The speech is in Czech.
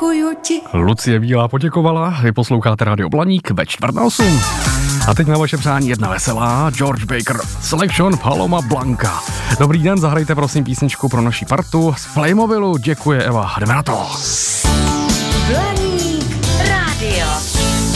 děkuju ti. Lucie Bílá poděkovala, vy posloucháte Radio Blaník ve 7:45. A teď na vaše přání jedna veselá, George Baker, Selection Paloma Blanca. Dobrý den, zahrajte prosím písničku pro naši partu z Playmobilu, děkuje Eva, jdeme na to.